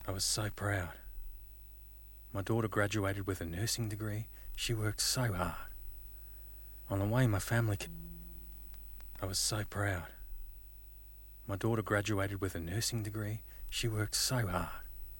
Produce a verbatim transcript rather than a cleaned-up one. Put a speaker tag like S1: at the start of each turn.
S1: I was so proud. My daughter graduated with a nursing degree. She worked so hard. On the way my family... I was so proud. My daughter graduated with a nursing degree. She worked so hard.